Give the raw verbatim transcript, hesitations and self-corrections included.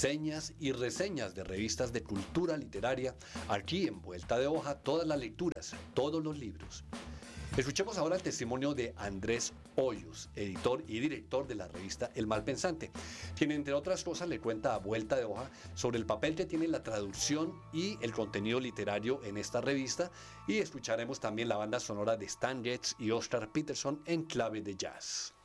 señas y reseñas de revistas de cultura literaria, aquí en Vuelta de Hoja, todas las lecturas, todos los libros. Escuchemos ahora el testimonio de Andrés Hoyos, editor y director de la revista El Malpensante, quien entre otras cosas le cuenta a Vuelta de Hoja sobre el papel que tiene la traducción y el contenido literario en esta revista, y escucharemos también la banda sonora de Stan Getz y Oscar Peterson en clave de jazz.